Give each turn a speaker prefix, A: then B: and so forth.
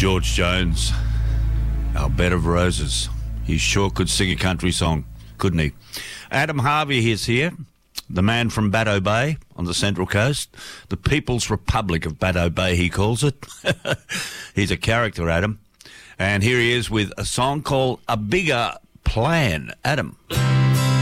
A: George Jones, our bed of roses. He sure could sing a country song, couldn't he? Adam Harvey is here, the man from Baddo Bay on the Central Coast, the People's Republic of Baddo Bay, he calls it. He's a character, Adam. And here he is with a song called A Bigger Plan. Adam.